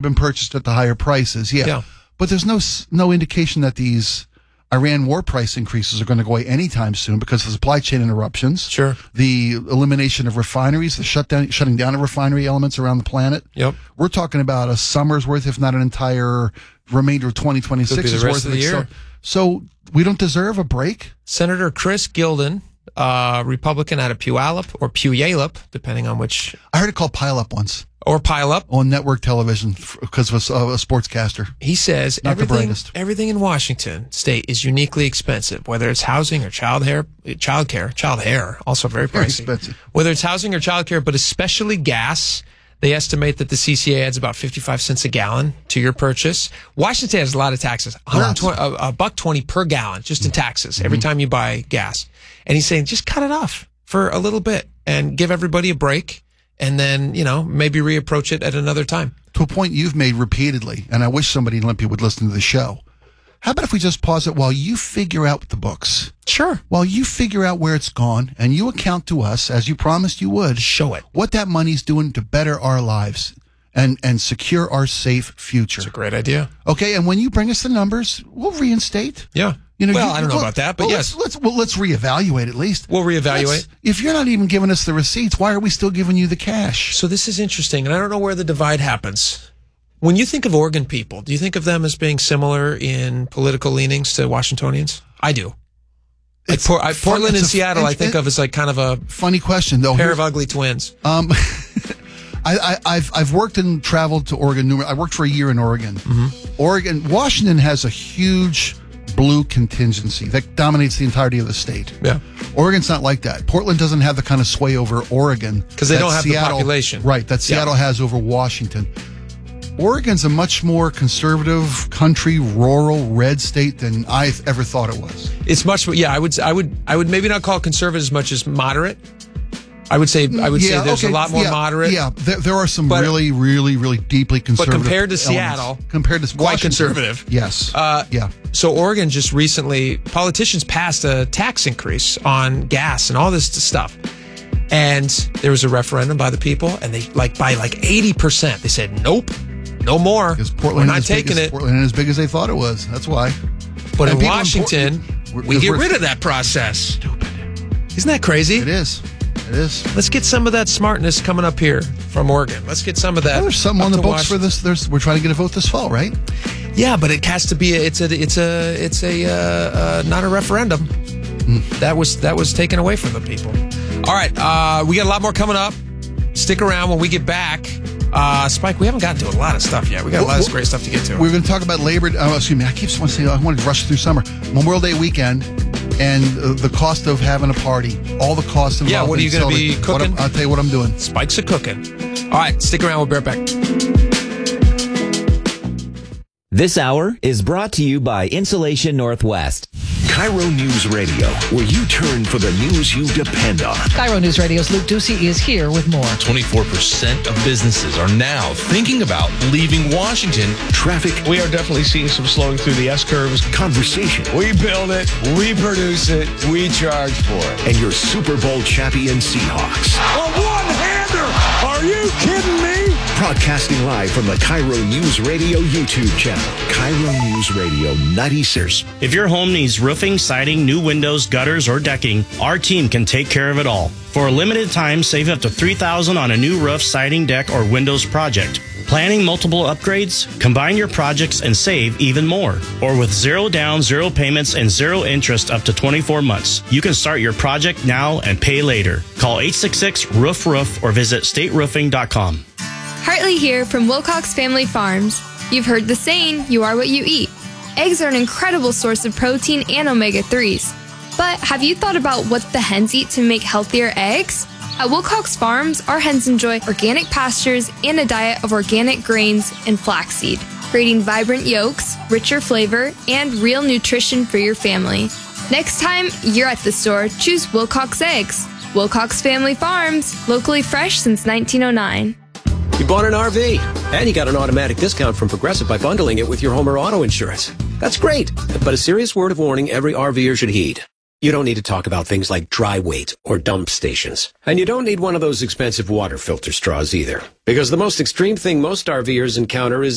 been purchased at the higher prices. Yeah. But there's no indication that these Iran war price increases are going to go away anytime soon because of supply chain interruptions. Sure. The elimination of refineries, the shutting down of refinery elements around the planet. Yep. We're talking about a summer's worth, if not an entire remainder of 2026's worth of the year. So we don't deserve a break? Senator Chris Gilden, Republican out of Puyallup or Puyallup, depending on which. I heard it called Pile Up once. Or Pile Up. On network television because of a sportscaster. He says everything in Washington state is uniquely expensive, whether it's housing or child hair, also very pricey. Very expensive. Whether it's housing or child care, but especially gas. They estimate that the CCA adds about 55 cents a gallon to your purchase. Washington has a lot of taxes, $1.20 per gallon just in taxes every time you buy gas. And he's saying just cut it off for a little bit and give everybody a break. And then, maybe reapproach it at another time. To a point you've made repeatedly, and I wish somebody in Olympia would listen to the show. How about if we just pause it while you figure out the books? Sure. While you figure out where it's gone, and you account to us, as you promised you would. Show it. What that money's doing to better our lives and secure our safe future. It's a great idea. Okay, and when you bring us the numbers, we'll reinstate. Yeah. I don't know about that, but yes. Let's reevaluate at least. We'll reevaluate. If you're not even giving us the receipts, why are we still giving you the cash? So this is interesting, and I don't know where the divide happens. When you think of Oregon people, do you think of them as being similar in political leanings to Washingtonians? I do. Like Portland and Seattle, I think of as like kind of a funny question, though. Pair of ugly twins. I've worked and traveled to Oregon. I worked for a year in Oregon. Mm-hmm. Washington has a huge blue contingency that dominates the entirety of the state. Yeah. Oregon's not like that. Portland doesn't have the kind of sway over Oregon. Because they don't have the population. Right, that Seattle has over Washington. Oregon's a much more conservative, country, rural, red state than I ever thought it was. It's much, I would maybe not call it conservative as much as moderate. I would say there's a lot more moderate. Yeah, there are some really, really, really deeply conservative. But compared to elements. Seattle, quite conservative. Yes. So Oregon just recently, politicians passed a tax increase on gas and all this stuff. And there was a referendum by the people, and they by 80%, they said, nope, no more. Because Portland we're not taking it. Portland ain't as big as they thought it was. That's why. But in Washington, we get rid of that process. Stupid. Isn't that crazy? It is. It is. Let's get some of that smartness coming up here from Oregon. Let's get some of that. Well, there's something on the books for this. We're trying to get a vote this fall, right? Yeah, but it has to be. It's not a referendum. That was taken away from the people. All right, we got a lot more coming up. Stick around when we get back. Spike, we haven't gotten to a lot of stuff yet. We got a lot of great stuff to get to. We're going to talk about Labor. Excuse me. I keep wanting to say I wanted to rush through summer. Memorial Day weekend. And the cost of having a party, all the costs involved. Yeah, what are you going to be cooking? I'll tell you what I'm doing. Spike's a cooking. All right, stick around. We'll be right back. This hour is brought to you by Insulation Northwest. KIRO News Radio, where you turn for the news you depend on. KIRO News Radio's Luke Ducey is here with more. 24% of businesses are now thinking about leaving Washington. Traffic. We are definitely seeing some slowing through the S-curves. Conversation. We build it, we produce it, we charge for it. And your Super Bowl champion Seahawks. A one-hander! Are you kidding me? Broadcasting live from the KIRO News Radio YouTube channel. KIRO News Radio 96. If your home needs roofing, siding, new windows, gutters, or decking, our team can take care of it all. For a limited time, save up to $3,000 on a new roof, siding, deck, or windows project. Planning multiple upgrades? Combine your projects and save even more. Or with 0 down, 0 payments, and 0 interest up to 24 months. You can start your project now and pay later. Call 866-ROOF-ROOF or visit stateroofing.com. Hartley here from Wilcox Family Farms. You've heard the saying, you are what you eat. Eggs are an incredible source of protein and omega-3s. But have you thought about what the hens eat to make healthier eggs? At Wilcox Farms, our hens enjoy organic pastures and a diet of organic grains and flaxseed, creating vibrant yolks, richer flavor, and real nutrition for your family. Next time you're at the store, choose Wilcox Eggs. Wilcox Family Farms, locally fresh since 1909. You bought an RV, and you got an automatic discount from Progressive by bundling it with your home or auto insurance. That's great, but a serious word of warning every RVer should heed. You don't need to talk about things like dry weight or dump stations. And you don't need one of those expensive water filter straws either. Because the most extreme thing most RVers encounter is